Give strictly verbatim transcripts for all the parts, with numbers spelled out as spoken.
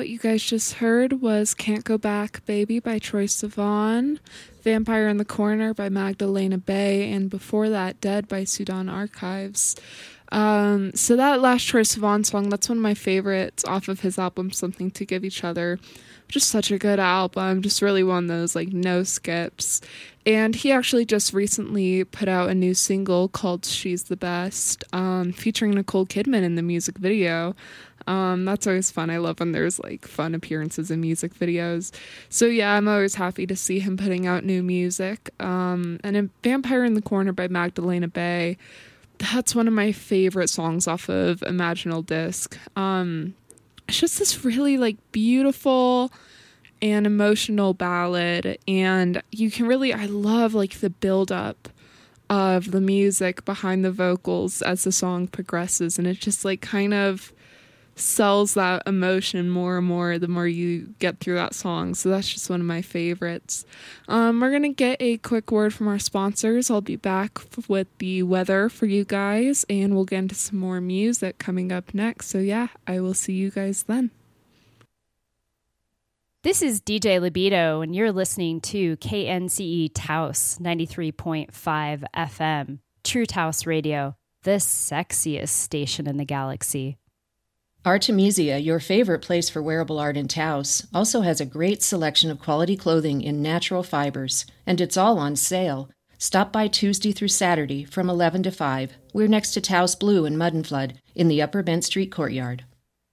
what you guys just heard was Can't Go Back Baby by Troye Sivan, Vampire in the Corner by Magdalena Bay, and before that, Dead by Sudan Archives. Um, so that last Troye Sivan song, that's one of my favorites off of his album Something to Give Each Other. Just such a good album, just really one of those like no skips. And he actually just recently put out a new single called She's the Best, um, featuring Nicole Kidman in the music video. Um, that's always fun. I love when there's like fun appearances in music videos. So yeah, I'm always happy to see him putting out new music. Um, and in Vampire in the Corner by Magdalena Bay, that's one of my favorite songs off of Imaginal Disc. Um, it's just this really like beautiful and emotional ballad, and you can really, I love like the build up of the music behind the vocals as the song progresses, and it just like kind of sells that emotion more and more the more you get through that song. So that's just one of my favorites. Um, we're gonna get a quick word from our sponsors. I'll be back f- with the weather for you guys, and we'll get into some more music coming up next. So yeah, I will see you guys then. This is D J Libido, and you're listening to K N C E Taos ninety-three point five F M, True Taos Radio, the sexiest station in the galaxy. Artemisia, your favorite place for wearable art in Taos, also has a great selection of quality clothing in natural fibers, and it's all on sale. Stop by Tuesday through Saturday from eleven to five. We're next to Taos Blue and Mud and Flood in the Upper Bent Street courtyard.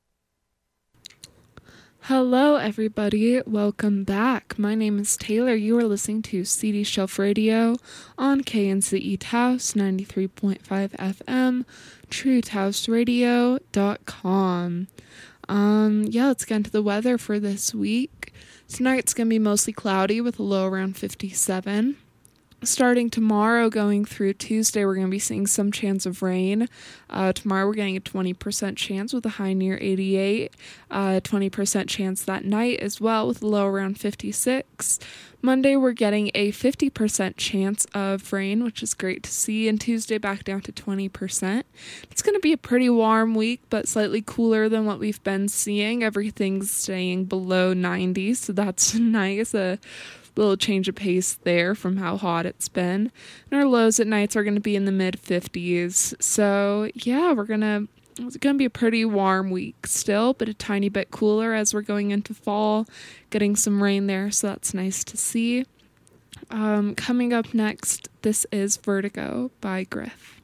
Hello, everybody. Welcome back. My name is Taylor. You are listening to C D Shelf Radio on K N C E Taos ninety-three point five F M, true taos radio dot com. Um, yeah, let's get into the weather for this week. Tonight's going to be mostly cloudy with a low around fifty-seven. Starting tomorrow, going through Tuesday, we're going to be seeing some chance of rain. Uh, tomorrow, we're getting a twenty percent chance with a high near eighty-eight. Uh, twenty percent chance that night as well with a low around fifty-six. Monday, we're getting a fifty percent chance of rain, which is great to see. And Tuesday, back down to twenty percent. It's going to be a pretty warm week, but slightly cooler than what we've been seeing. Everything's staying below ninety, so that's nice. A little change of pace there from how hot it's been. And our lows at nights are going to be in the mid fifties. So yeah, we're going to, it's going to be a pretty warm week still, but a tiny bit cooler as we're going into fall, getting some rain there. So that's nice to see. Um, coming up next, this is Vertigo by Griff.